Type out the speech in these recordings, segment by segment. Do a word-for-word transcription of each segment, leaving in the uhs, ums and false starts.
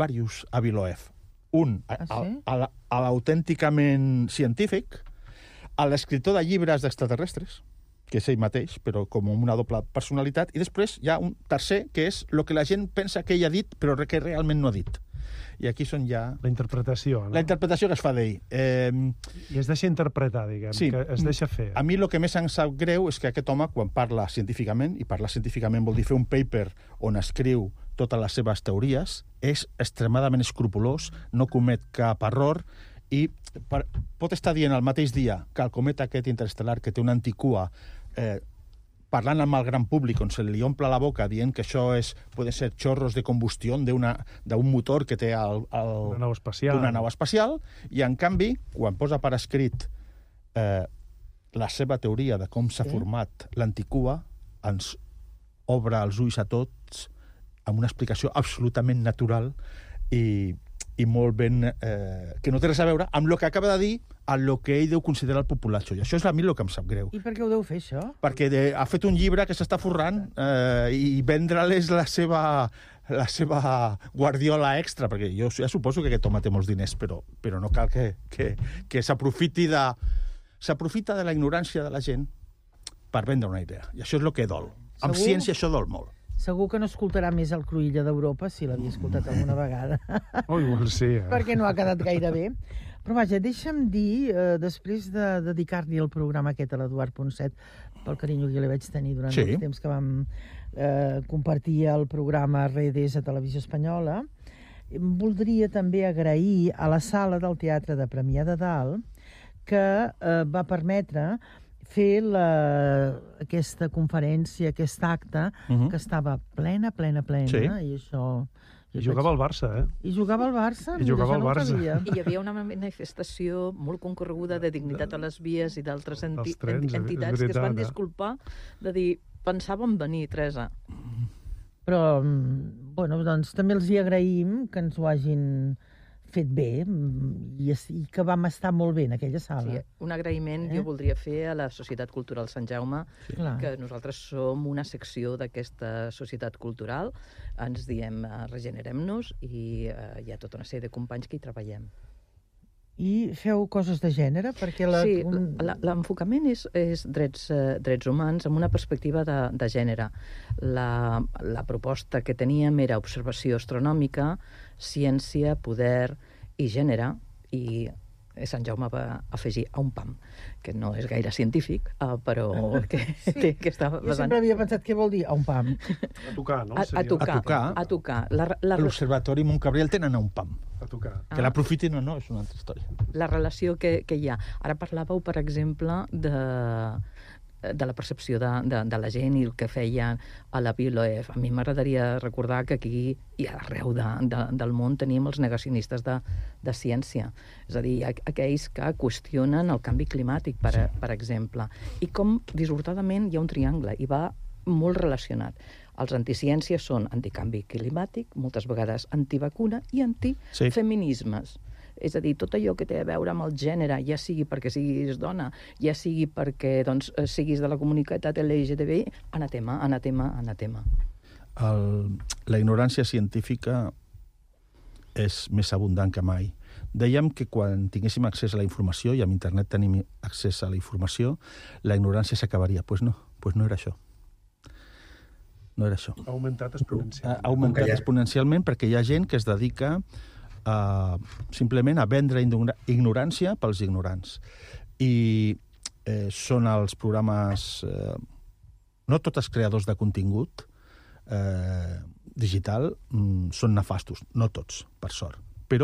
diversos a ViloEF. Un, a, Ah, sí? a, a, a l'autènticament científic, a l'escriptor de llibres d'extraterrestres, que és ell mateix, però com una doble personalitat, i després hi ha un tercer, que és el que la gent pensa que ell ha dit, però que realment no ha dit. I aquí són ja... La interpretació, no? La interpretació que es fa d'ell. Eh, I es deixa interpretar, diguem, sí, que es deixa fer. A mi el que més em sap greu és que aquest home, quan parla científicament, i parlar científicament vol dir fer un paper on escriu totes les seves teories, és extremadament escrupolós, no comet cap error, i per, pot estar dient el mateix dia que el cometa aquest interestel·lar, que té una anticua, eh, parlant amb el gran públic, on se li omple la boca dient que això és, poden ser xorros de combustió d'un motor que té el, el, una nau espacial. Una nau espacial, i en canvi, quan posa per escrit eh, la seva teoria de com s'ha sí. format l'anticua, ens obre els ulls a tots amb una explicació absolutament natural i, i molt ben... Eh, que no té res a veure amb el que acaba de dir en el que ell deu considerar el populatxo. I això és a mi el que em sap greu. I per què ho deu fer, això? Perquè de, ha fet un llibre que s'està forrant eh, i vendre-les la seva, la seva guardiola extra, perquè jo ja suposo que aquest home té molts diners, però, però no cal que, que, que s'aprofiti de... s'aprofita de la ignorància de la gent per vendre una idea. I això és el que dol. Segur? Amb ciència això dol molt. Segur que no escoltarà més el Cruïlla d'Europa, si l'havia escoltat alguna vegada. Oh, igual sí, eh? Perquè no ha quedat gaire bé. Però vaja, deixa'm dir, eh, després de dedicar-li el programa aquest a l'Eduard Ponset, pel carinyo que li vaig tenir durant sí. el temps que vam eh, compartir el programa Redes a Televisió Espanyola, voldria també agrair a la sala del Teatre de Premià de Dalt que eh, va permetre fer la, aquesta conferència, aquest acte, uh -huh. que estava plena, plena, plena, sí. i això... I jugava al Barça, eh? I jugava al Barça. I jugava al Barça. I hi havia una manifestació molt concorreguda de Dignitat a les Vies i d'altres enti trens, entitats veritat, que es van disculpar de dir, pensàvem venir, Teresa. Però, bueno, doncs també els hi agraïm que ens ho hagin fet bé i, i que vam estar molt bé en aquella sala. Sí, un agraïment eh? jo voldria fer a la Societat Cultural Sant Jaume, sí. que nosaltres som una secció d'aquesta societat cultural, ens diem uh, regenerem-nos i uh, hi ha tota una sèrie de companys que hi treballem. I feu coses de gènere? Perquè la... Sí, l'enfocament és, és drets, eh, drets humans amb una perspectiva de, de gènere. La, la proposta que teníem era observació astronòmica, ciència, poder i gènere, i Sant Jaume va afegir a un pam, que no és gaire científic, uh, però que, sí. té, que està basant... Jo sempre havia pensat què vol dir a un pam. A tocar, no? A, a tocar. A tocar. A tocar. La, la... L'Observatori Montcabriel tenen a un pam. A tocar. Que ah. l'aprofitin o no, és una altra història. La relació que, que hi ha. Ara parlàveu, per exemple, de... de la percepció de, de, de la gent i el que feia a la ViloEF. A mi m'agradaria recordar que aquí i arreu de, de, del món tenim els negacionistes de, de ciència. És a dir, aquells que qüestionen el canvi climàtic, per, sí. per exemple. I com, dissortadament, hi ha un triangle, i va molt relacionat. Els anticiències són anticanvi climàtic, moltes vegades antivacuna i antifeminismes. Sí. És a dir, tot allò que té a veure amb el gènere, ja sigui perquè siguis dona, ja sigui perquè doncs, siguis de la comunitat L G B T I, anatema, anatema, anatema. El, la ignorància científica és més abundant que mai. Dèiem que quan tinguéssim accés a la informació, i amb internet tenim accés a la informació, la ignorància s'acabaria. Doncs pues no, pues no era això. No era això. Ha augmentat exponencialment. Ha augmentat exponencialment perquè hi ha gent que es dedica Uh, simplement a vendre ignorància pels ignorants. I eh, són els programes... Eh, no tots els creadors de contingut eh, digital mm, són nefastos. No tots, per sort. Però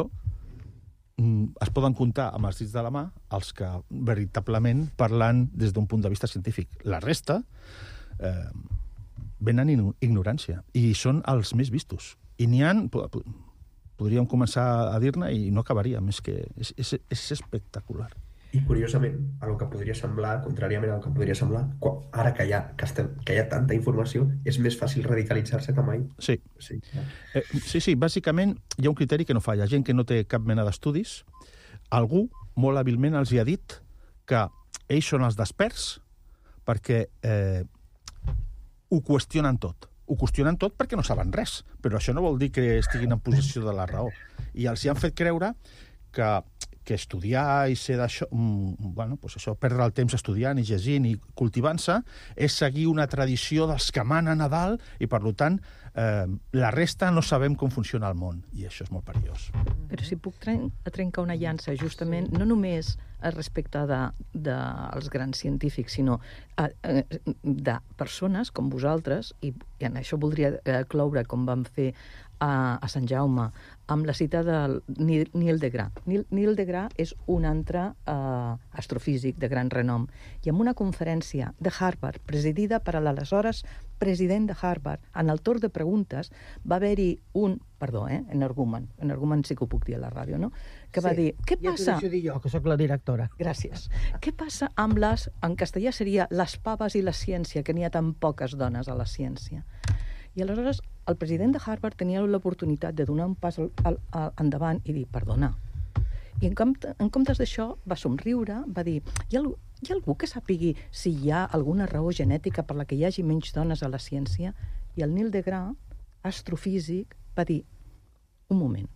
mm, es poden comptar amb els dits de la mà els que veritablement parlen des d'un punt de vista científic. La resta eh, venen ignorància i són els més vistos. I n'hi ha... Podríem començar a dir-ne i no acabaríem. És que és, és, és espectacular. I curiosament, el que podria semblar, contràriament al que podria semblar, ara que hi ha, que estem, que hi ha tanta informació, és més fàcil radicalitzar-se que mai. Sí. Sí. Eh, sí, sí, bàsicament hi ha un criteri que no falla. Gent que no té cap mena d'estudis, algú molt hàbilment els hi ha dit que ells són els desperts perquè eh, ho qüestionen tot. ho qüestionen tot perquè no saben res, però això no vol dir que estiguin en posició de la raó. I els hi han fet creure que, que estudiar i ser d'això, bueno, pues això, perdre el temps estudiant i llegint i cultivant-se, és seguir una tradició dels que manen a dalt i, per tant, eh, la resta no sabem com funciona el món, i això és molt perillós. Però si puc tren trencar una llança, justament, no només respecte dels de, de grans científics, sinó a, a, de persones com vosaltres, i, i en això voldria cloure com vam fer a, a Sant Jaume, amb la cita de Neil, Neil deGrasse. Neil, Neil deGrasse és un altre uh, astrofísic de gran renom, i en una conferència de Harvard, presidida per l'aleshores president de Harvard, en el torn de preguntes, va haver-hi un, perdó, eh, energumen, energumen sí que ho puc dir a la ràdio, no?, que va sí, dir, què passa... Ja t'ho deixo dir jo, que sóc la directora. Gràcies. Què passa amb les, en castellà seria les paves i la ciència, que n'hi ha tan poques dones a la ciència? I aleshores el president de Harvard tenia l'oportunitat de donar un pas al, al, al, endavant i dir, perdona. I en, compte, en comptes d'això va somriure, va dir, hi ha, hi ha algú que sàpigui si hi ha alguna raó genètica per la que hi hagi menys dones a la ciència? I el Neil deGrasse, astrofísic, va dir, un moment,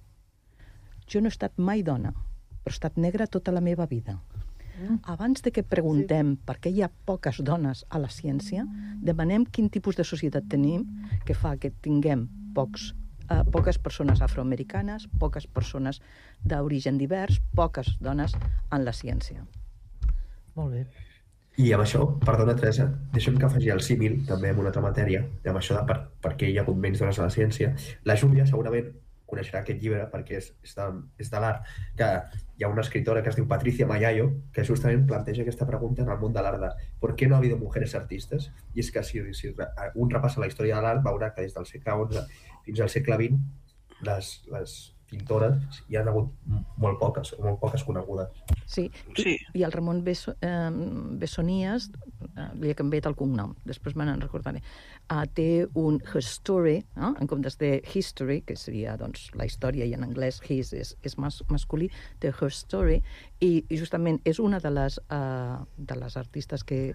jo no he estat mai dona, però he estat negra tota la meva vida. Mm. Abans de que preguntem sí. per què hi ha poques dones a la ciència, demanem quin tipus de societat tenim que fa que tinguem pocs, eh, poques persones afroamericanes, poques persones d'origen divers, poques dones en la ciència. Molt bé. I amb això, perdona Teresa, deixa'm que faci el símil també amb una altra matèria, amb això de per, per què hi ha hagut menys dones a la ciència. La Júlia segurament coneixerà aquest llibre perquè és, és de, és de l'art, que hi ha una escritora que es diu Patricia Mayayo, que justament planteja aquesta pregunta en el món de l'art de ¿por qué no ha habido mujeres artistas? I és que si, si un repassa la història de l'art veurà que des del segle onze fins al segle vint les, les pintores hi ha hagut molt poques, o molt poques conegudes. Sí, sí. I, i el Ramon Besso, eh, Bessonies, eh, li he canviat el cognom, després me n'en recordaré, uh, té un Her Story, no? En comptes de History, que seria doncs, la història, i en anglès his és, és mas, masculí, té Her Story, i, i justament és una de les, uh, de les artistes que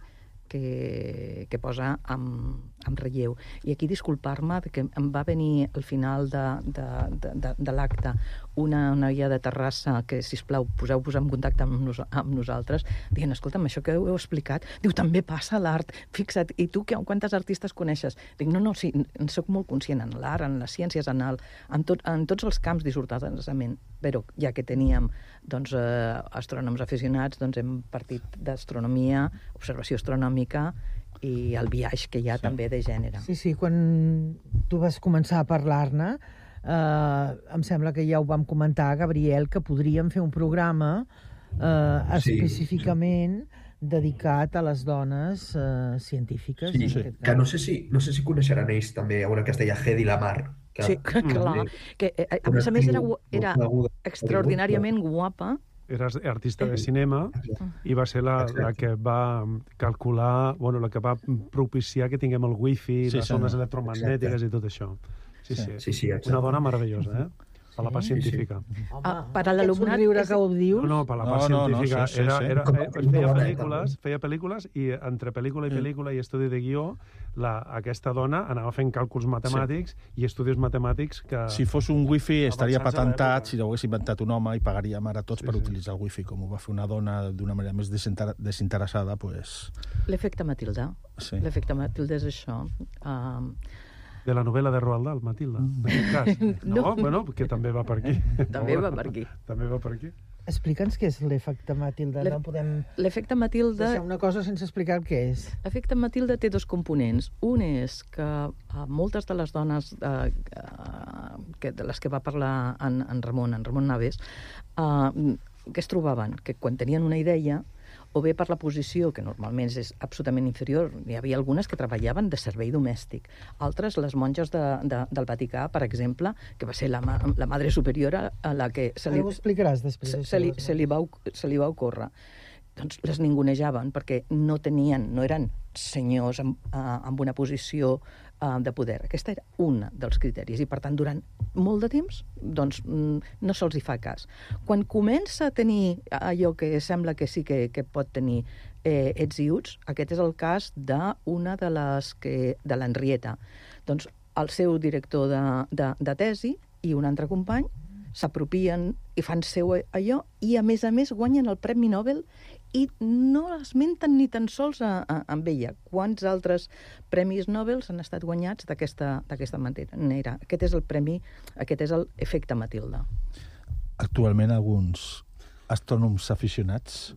que, que posa amb, amb relleu. I aquí disculpar-me que em va venir al final de, de, de, de, de l'acte una noia de Terrassa que, sisplau, poseu-vos en contacte amb, nos, amb nosaltres, dient, escolta'm, això que heu explicat, diu, també passa a l'art, fixa't, i tu quantes artistes coneixes? Dic, no, no, sí, en soc molt conscient en l'art, en les ciències, en, el, en, tot, en tots els camps dissortadament, però ja que teníem doncs, eh, astrònoms aficionats, doncs hem partit d'astronomia, observació astronòmica i el biaix que hi ha sí. també de gènere. Sí, sí, quan tu vas començar a parlar-ne, eh, em sembla que ja ho vam comentar, Gabriel, que podríem fer un programa eh, sí, específicament sí. dedicat a les dones eh, científiques. Sí, sí. Que no sé, si, no sé si coneixeran ells també, una que es deia Hedy Lamarr. Que, sí, clar. Que, a, a més a més era, era extraordinàriament guapa. Era artista de cinema i va ser la, la que va calcular, bueno, la que va propiciar que tinguem el wifi, sí, les ones sí, electromagnètiques exacte. I tot això. Sí, sí. sí, sí una dona meravellosa, eh? Per la part científica. Sí, sí. Home, ah, per a l'alumnat és... que ho dius? No, no, per la part no, científica. No, no, sí, sí, era, era, era, feia pel·lícules, feia pel·lícules i entre pel·lícula i pel·lícula i estudi de guió, la, aquesta dona anava fent càlculs matemàtics sí. i estudis matemàtics que... Si fos un wifi estaria patentat, si l'hagués inventat un home i pagaríem ara tots sí, per sí. utilitzar el wifi, com ho va fer una dona d'una manera més desinteressada, pues... L'efecte Matilda. Sí. L'efecte Matilda és això. Um... De la novel·la de Roald Dahl, Matilda, en aquest cas. No, no. Bueno, que també va per aquí. També va per aquí. També va per aquí. Explica'ns què és l'efecte Matilda. No podem l'efecte Matilda... deixar una cosa sense explicar què és. L'efecte Matilda té dos components. Un és que a moltes de les dones eh, que, de les que va parlar en, en Ramon, en Ramon Naves, eh, que es trobaven? Que quan tenien una idea, o bé per la posició, que normalment és absolutament inferior, hi havia algunes que treballaven de servei domèstic. Altres, les monges de, de, del Vaticà, per exemple, que va ser la, la madre superiora a la que... Se li, Ara ho explicaràs després. Se, se, li, se, li va, se li va ocórrer. Doncs les ningunejaven perquè no tenien, no eren senyors amb, amb una posició uh, de poder. Aquesta era una dels criteris i, per tant, durant molt de temps doncs, no se'ls hi fa cas. Quan comença a tenir allò que sembla que sí que, que pot tenir eh, ets i uts, aquest és el cas d'una de les que, de l'Henrietta. Doncs el seu director de, de, de tesi i un altre company s'apropien i fan seu allò i, a més a més, guanyen el Premi Nobel i no esmenten ni tan sols a, a, amb ella. Quants altres premis Nobel han estat guanyats d'aquesta manera? Aquest és el premi, aquest és l'efecte Matilda. Actualment alguns astrònoms aficionats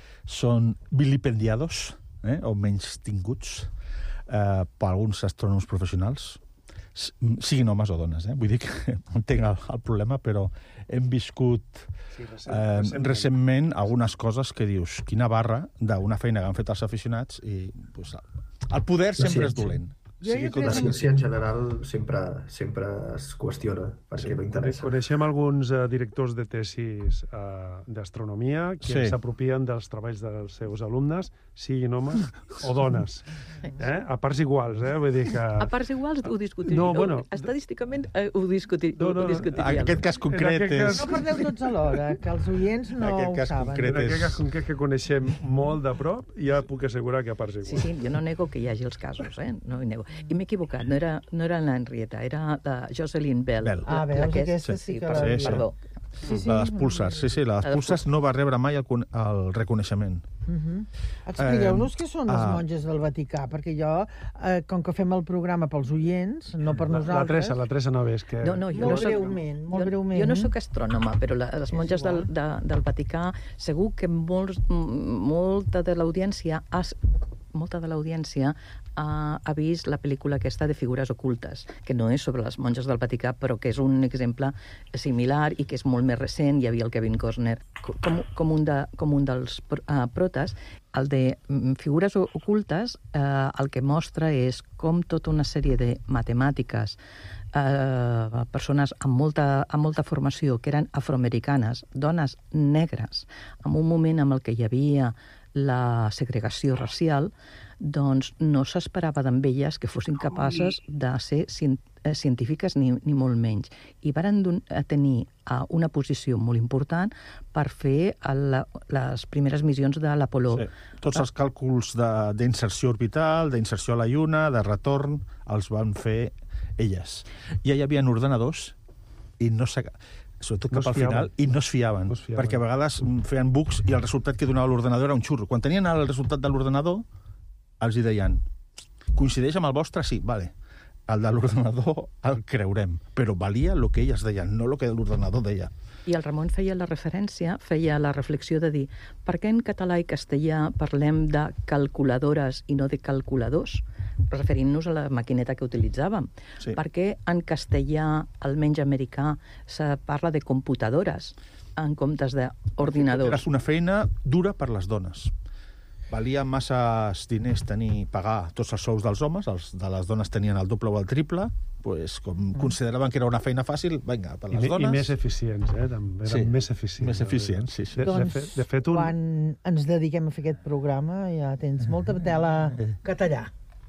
són vilipendiados, eh, o menys tinguts, eh, per alguns astrònoms professionals, siguin homes o dones, eh? Vull dir que entenc el, el problema, però hem viscut sí, recent, eh, recentment. recentment algunes coses que dius, quina barra d'una feina que han fet els aficionats i pues, el poder sempre és dolent. Jo sí, la ciència en general sempre, sempre es qüestiona perquè sí, no interessa. Coneixem alguns uh, directors de tesis uh, d'astronomia que sí. s'apropien dels treballs dels seus alumnes, siguin homes o dones. Eh? A parts iguals, eh? Vull dir que... A parts iguals ho discutiríem. No, bueno... Estadísticament eh, ho, discutir, no, no, ho discutiríem. En aquest cas concret és... Cas... No perdeu tots alhora, que els oients no ho saben. En aquest cas concret que coneixem molt de prop, ja puc assegurar que a parts iguals. Sí, sí, jo no nego que hi hagi els casos, eh? No hi nego. I m'he equivocat, no era, no era l'Henrietta, era la Jocelyn Bell. Bell. Ah, veus, aquesta sí, sí que la... Sí, perdó. Sí, sí. La dels púlsars, sí, sí, la dels púlsars no va rebre mai el, el reconeixement. Uh -huh. Expliqueu-nos eh, què són les uh, monges del Vaticà, perquè jo, eh, com que fem el programa pels oients, no per la, nosaltres... La Teresa, la Teresa no ves que... No, no, jo molt no soc, breument, molt jo, breument. Jo no sóc astrònoma, però la, les monges del, de, del Vaticà, segur que molts, molta de l'audiència has molta de l'audiència ha, ha vist la pel·lícula aquesta de Figures ocultes, que no és sobre les monges del Vaticà, però que és un exemple similar i que és molt més recent. Hi havia el Kevin Costner com, com, un, de, com un dels uh, protes. El de Figures ocultes eh, el que mostra és com tota una sèrie de matemàtiques, eh, persones amb molta, amb molta formació, que eren afroamericanes, dones negres, en un moment en el que hi havia la segregació racial, doncs no s'esperava d'elles que fossin capaces de ser científiques ni, ni molt menys. I varen tenir una posició molt important per fer la, les primeres missions de l'Apollo. Sí. Tots els càlculs d'inserció orbital, d'inserció a la Lluna, de retorn, els van fer elles. I hi havia ordenadors i no s'ha... sobretot cap no al final, i no es fiaven, no es fiaven, perquè a vegades feien bugs i el resultat que donava l'ordenador era un xurro. Quan tenien el resultat de l'ordenador, els hi deien, coincideix amb el vostre? Sí, vale. El de l'ordenador el creurem, però valia el que elles deien, no el que l'ordenador deia. I el Ramon feia la referència, feia la reflexió de dir, per què en català i castellà parlem de calculadores i no de calculadors? Referint-nos a la maquineta que utilitzàvem. Sí. Per què en castellà, almenys americà, se parla de computadores en comptes d'ordinadors? Era una feina dura per les dones. Valia massa diners tenir, pagar tots els sous dels homes, els de les dones tenien el doble o el triple, pues, com mm. consideraven que era una feina fàcil, vinga, per les I, dones... I més eficients, eh? També eren sí, més eficients. Més eficients, sí. sí. De, doncs, de, fet, de fet, un... quan ens dediquem a fer aquest programa ja tens molta tela que tallar.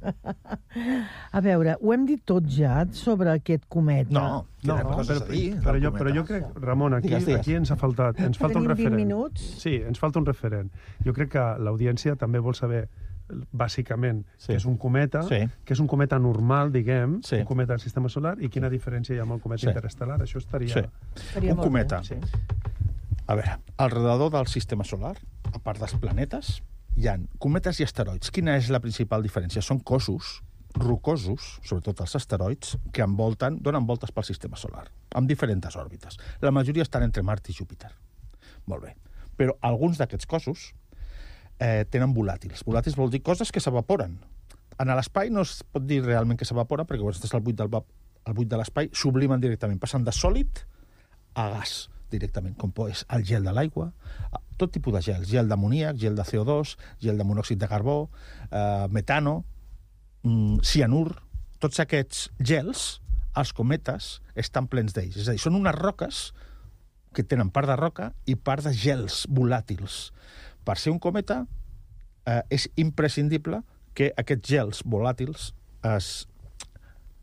A veure, ho hem dit tot ja sobre aquest cometa. No, no, no però, dir, però, jo, però jo crec, Ramon, aquí, digues, digues. aquí ens ha faltat, ens falta un referent. vint minuts? Sí, ens falta un referent. Jo crec que l'audiència també vol saber bàsicament sí. que és un cometa, sí. que és un cometa normal, diguem, sí. un cometa del sistema solar, i quina diferència hi ha amb el cometa sí. interestel·lar. Això estaria... Sí. estaria un cometa. Sí. A veure, alrededor del sistema solar, a part dels planetes, hi ha cometes i asteroids. Quina és la principal diferència? Són cossos rocosos, sobretot els asteroids, que envolten, donen voltes pel sistema solar, amb diferents òrbites. La majoria estan entre Mart i Júpiter. Molt bé. Però alguns d'aquests cossos eh, tenen volàtils. Volàtils vol dir coses que s'evaporen. En l'espai no es pot dir realment que s'evapora, perquè quan estàs al buit, del, al buit de l'espai sublimen directament, passen de sòlid a gas directament, com és el gel de l'aigua, tot tipus de gels, gel d'amoníac, gel de C O dos, gel de monòxid de carbó, eh, metano, mm, cianur, tots aquests gels, els cometes, estan plens d'ells. És a dir, són unes roques que tenen part de roca i part de gels volàtils. Per ser un cometa, eh, és imprescindible que aquests gels volàtils es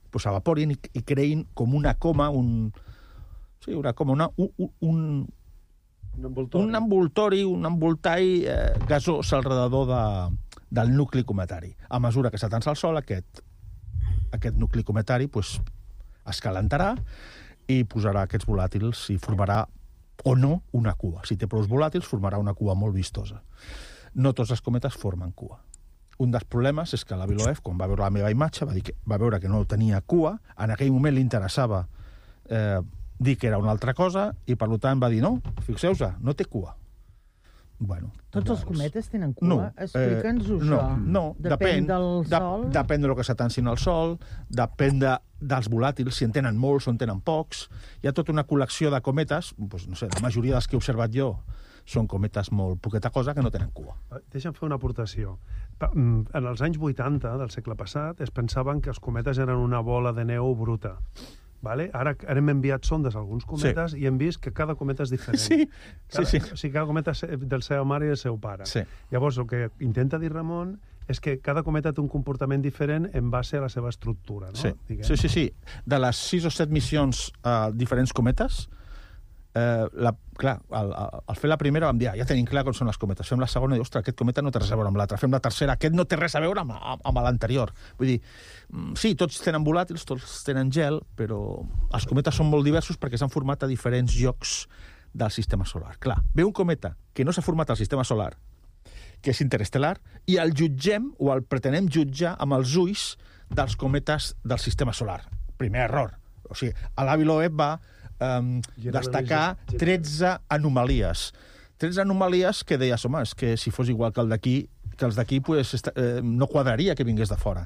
pues, evaporin i, i creïn com una coma, un... Sí, una coma, una, un, un, un envoltori, un, envoltori, un envoltall eh, gasós alrededor de, del nucli cometari. A mesura que s'atansa el sol, aquest, aquest nucli cometari pues, es calentarà i posarà aquests volàtils i formarà o no una cua. Si té prou volàtils, formarà una cua molt vistosa. No tots els cometes formen cua. Un dels problemes és que la Viloev, quan va veure la meva imatge, va, dir que, va veure que no tenia cua, en aquell moment li interessava eh, dir que era una altra cosa, i per tant va dir, no, fixeu-vos, no té cua. Bueno, tots els cometes tenen cua? No, Explica'ns-ho, eh, no, això. no, depèn, depèn del de, sol? Depèn del que s'atancin al sol, depèn de, dels volàtils, si en tenen molts o en tenen pocs. Hi ha tota una col·lecció de cometes, doncs, no sé, la majoria dels que he observat jo són cometes molt poqueta cosa que no tenen cua. Deixa'm fer una aportació. En els anys vuitanta del segle passat es pensaven que els cometes eren una bola de neu bruta. Vale? Ara, ara hem enviat sondes a alguns cometes sí. i hem vist que cada cometa és diferent. Sí, cada, sí, sí. O sigui, cada cometa és del seu mare i del seu pare. Sí. Llavors, el que intenta dir Ramon és que cada cometa té un comportament diferent en base a la seva estructura. No? Sí. sí, sí, sí. De les sis o set missions a uh, diferents cometes, eh, la, clar, al, al fer la primera vam dir, ah, ja tenim clar com són les cometes. Fem la segona i, ostres, aquest cometa no té res a veure amb l'altre. Fem la tercera, aquest no té res a veure amb, amb l'anterior. Vull dir, sí, tots tenen volàtils, tots tenen gel, però els cometes són molt diversos perquè s'han format a diferents llocs del sistema solar. Clar, ve un cometa que no s'ha format al sistema solar, que és interestel·lar, i el jutgem o el pretenem jutjar amb els ulls dels cometes del sistema solar. Primer error. O sigui, a l'Avi Loeb va um, destacar tretze anomalies. tretze anomalies que deies, home, és que si fos igual que el d'aquí, que els d'aquí pues, eh, no quadraria que vingués de fora.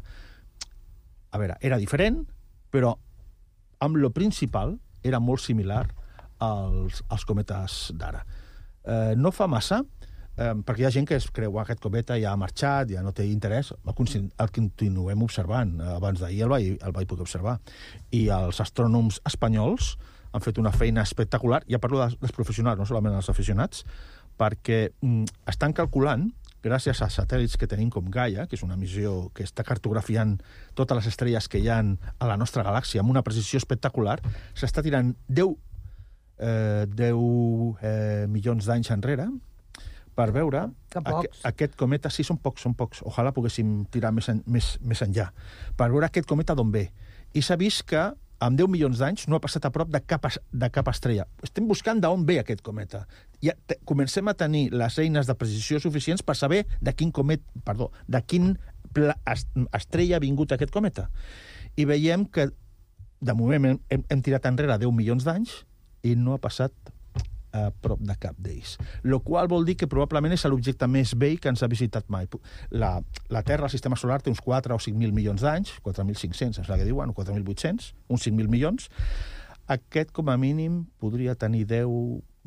A veure, era diferent, però amb lo principal era molt similar als, als cometes d'ara. Eh, no fa massa, eh, perquè hi ha gent que es creu que aquest cometa ja ha marxat, ja no té interès, el, el continuem observant. Abans d'ahir el, vaig, el vaig poder observar. I els astrònoms espanyols han fet una feina espectacular, ja parlo dels, dels professionals, no solament dels aficionats, perquè mm, estan calculant, gràcies a satèl·lits que tenim com Gaia, que és una missió que està cartografiant totes les estrelles que hi ha a la nostra galàxia amb una precisió espectacular, s'està tirant deu, eh, deu eh, milions d'anys enrere per veure aqu aquest cometa, sí, són pocs, són pocs, ojalà poguéssim tirar més, en, més, més enllà, per veure aquest cometa d'on ve. I s'ha vist que amb deu milions d'anys no ha passat a prop de cap, de cap estrella. Estem buscant d'on ve aquest cometa. Ja te, comencem a tenir les eines de precisió suficients per saber de quin comet, perdó, de quin estrella ha vingut aquest cometa. I veiem que, de moment, hem, hem tirat enrere deu milions d'anys i no ha passat a prop de cap d'ells. Lo qual vol dir que probablement és l'objecte més vell que ens ha visitat mai. La, la Terra, el sistema solar, té uns quatre o cinc mil milions d'anys, quatre mil cinc-cents, és la que diuen, o quatre mil vuit-cents, uns cinc mil milions. Aquest, com a mínim, podria tenir deu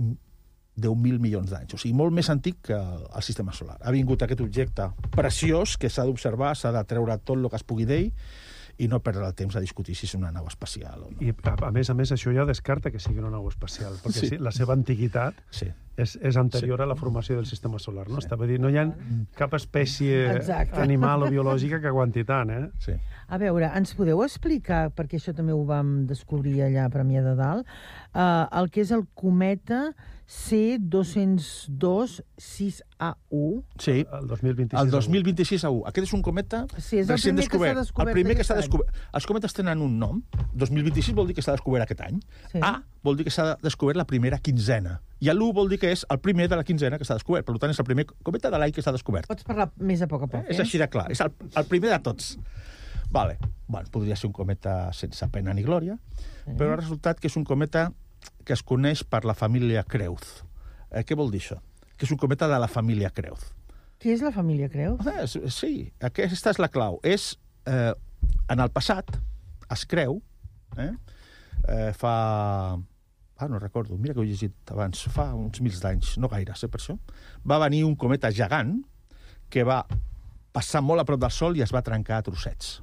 mil milions d'anys. O sigui, molt més antic que el sistema solar. Ha vingut aquest objecte preciós que s'ha d'observar, s'ha de treure tot el que es pugui d'ell, i no perdre el temps a discutir si és una nau espacial o no. I, a, a més a més, això ja descarta que sigui una nau espacial, perquè sí. Sí, la seva antiguitat sí. és, és anterior sí. a la formació del sistema solar, no? Sí. Estava dir, no hi ha cap espècie Exacte. animal o biològica que aguanti tant, eh? Sí. A veure, ens podeu explicar, perquè això també ho vam descobrir allà a Premià de Dalt, uh, el que és el cometa C dos-cents dos sis A u? Sí, el dos mil vint-i-sis el dos mil vint-i-sis A u. Aquest és un cometa sí, és el primer descobert. que s'ha descobert. El primer que s'ha descobert. Els cometes tenen un nom. dos mil vint-i-sis vol dir que s'ha descobert aquest any. Sí. A vol dir que s'ha descobert la primera quinzena. I l'u vol dir que és el primer de la quinzena que s'ha descobert. Per tant, és el primer cometa de l'any que s'ha descobert. Pots parlar més a poc a poc, eh? És així de clar. És el, el primer de tots. Vale. Bueno, podria ser un cometa sense pena ni glòria, sí. però ha resultat que és un cometa que es coneix per la família Creus. Eh, què vol dir això? Que és un cometa de la família Creus. Qui és la família Creus? Eh, sí, aquesta és la clau. És, eh, en el passat, es creu, eh, eh, fa... Ah, no recordo, mira que ho he llegit abans, fa uns mils d'anys, no gaire, sé per això, va venir un cometa gegant que va passar molt a prop del Sol i es va trencar a trossets.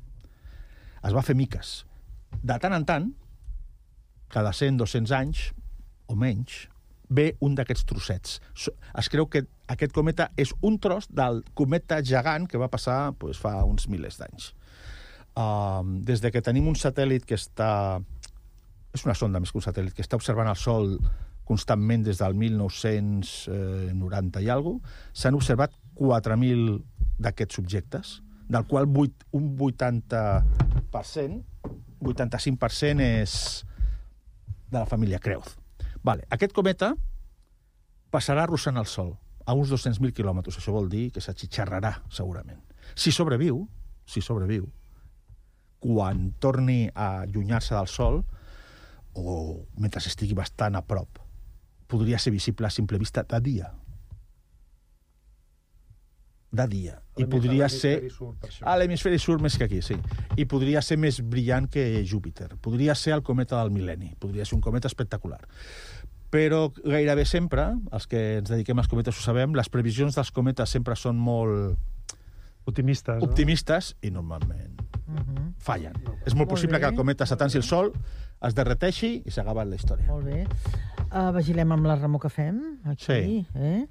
Es va fer miques. De tant en tant, cada cent o dos-cents anys, o menys, ve un d'aquests trossets. Es creu que aquest cometa és un tros del cometa gegant que va passar pues, fa uns milers d'anys. Uh, des de que tenim un satèl·lit que està... És una sonda més que un satèl·lit, que està observant el Sol constantment des del mil nou-cents noranta i alguna cosa, s'han observat quatre mil d'aquests objectes, del qual un vuitanta per cent, vuitanta-cinc per cent és de la família Creus. Vale. Aquest cometa passarà arrossant el Sol a uns dos-cents mil quilòmetres. Això vol dir que s'atxitxarrarà, segurament. Si sobreviu, si sobreviu, quan torni a allunyar-se del Sol, o mentre estigui bastant a prop, podria ser visible a simple vista de dia. De dia. I podria ser... A l'hemisferi sud més que aquí, sí. I podria ser més brillant que Júpiter. Podria ser el cometa del mil·lenni. Podria ser un cometa espectacular. Però gairebé sempre, els que ens dediquem als cometes ho sabem, les previsions dels cometes sempre són molt... Optimistes, no? Optimistes, i normalment uh-huh. fallen. No. És molt, molt possible bé. Que el cometa s'atansi el Sol, es derreteixi i s'acaba la història. Molt bé. Uh, vigilem amb la remor que fem, aquí. Sí. Eh?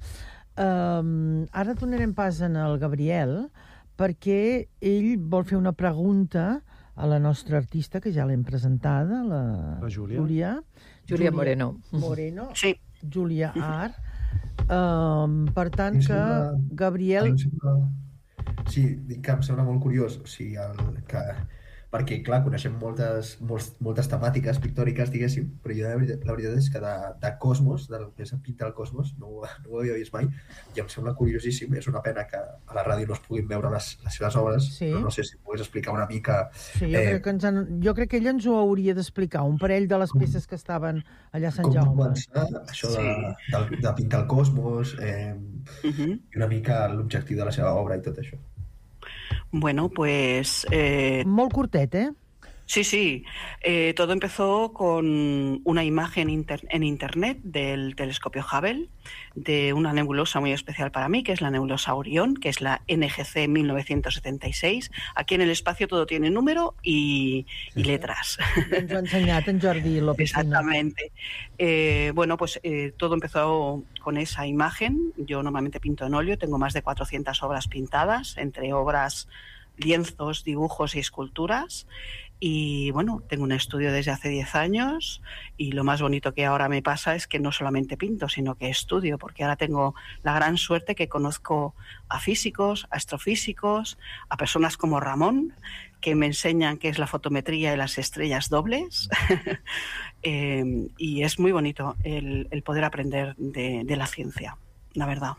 Uh, ara donarem pas en el Gabriel, perquè ell vol fer una pregunta a la nostra artista, que ja l'hem presentada, la, la Júlia. Júlia. Júlia Moreno. Moreno. Sí. Júlia Art. Uh, per tant que, Gabriel... Sí, dic que em sembla molt curiós, o sigui, el, que, perquè, clar, coneixem moltes, molts, moltes temàtiques pictòriques, diguéssim, però jo la veritat, la veritat és que de, de cosmos, del que és pintar el cosmos, no, no ho havia vist mai, i em sembla curiosíssim. És una pena que a la ràdio no es puguin veure les, les seves obres, sí. Però no sé si pogués explicar una mica... Sí, jo, eh, crec que ens han, jo crec que ell ens ho hauria d'explicar, un parell de les peces que estaven allà a Sant Jaume. Com començar això de, sí. de, de pintar el cosmos, eh, uh-huh. i una mica l'objectiu de la seva obra i tot això. Bueno, pues... Eh... Molt curtet, ¿eh? Sí, sí. Eh, todo empezó con una imagen inter en internet del telescopio Hubble de una nebulosa muy especial para mí, que es la nebulosa Orión, que es la N G C mil novecientos setenta y seis. Aquí en el espacio todo tiene número y, y letras. Ens ho ha ensenyat en Jordi López. Exactamente. Eh, bueno, pues eh, todo empezó con esa imagen. Yo normalmente pinto en óleo, tengo más de cuatrocientas obras pintadas, entre obras, lienzos, dibujos y esculturas. Y bueno, tengo un estudio desde hace diez años y lo más bonito que ahora me pasa es que no solamente pinto, sino que estudio, porque ahora tengo la gran suerte que conozco a físicos, a astrofísicos, a personas como Ramón, que me enseñan qué es la fotometría de las estrellas dobles. eh, y es muy bonito el, el poder aprender de, de la ciencia, la verdad.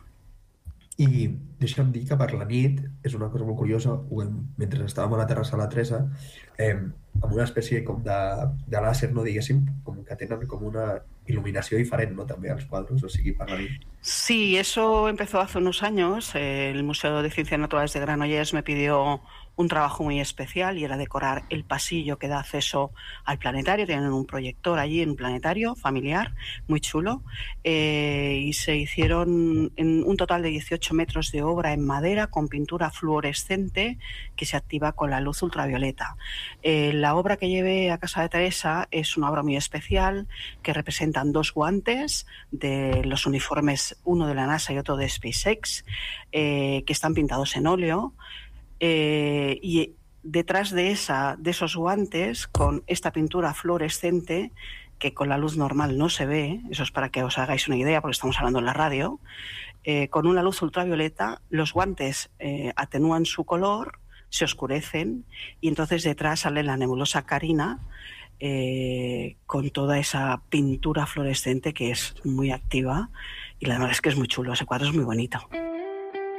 I deixa'm dir que per la nit és una cosa molt curiosa, mentre estàvem a la terrassa de la Teresa, eh, amb una espècie com de, de làser, no diguéssim, com que tenen com una iluminació diferent, ¿no? També als quadros, o sigui, per la nit. Sí, eso empezó hace unos años. El Museo de Ciencias Naturales de Granollers me pidió un trabajo muy especial y era decorar el pasillo que da acceso al planetario. Tienen un proyector allí en un planetario familiar, muy chulo, eh, y se hicieron en un total de dieciocho metros de obra en madera con pintura fluorescente que se activa con la luz ultravioleta. Eh, la obra que llevé a casa de Teresa es una obra muy especial que representan dos guantes de los uniformes, uno de la NASA y otro de SpaceX, eh, que están pintados en óleo. Eh, y detrás de, esa, de esos guantes, con esta pintura fluorescente, que con la luz normal no se ve, eso es para que os hagáis una idea, porque estamos hablando en la radio, eh, con una luz ultravioleta, los guantes eh, atenúan su color, se oscurecen, y entonces detrás sale la nebulosa Carina, eh, con toda esa pintura fluorescente que es muy activa, y la verdad es que es muy chulo, ese cuadro es muy bonito.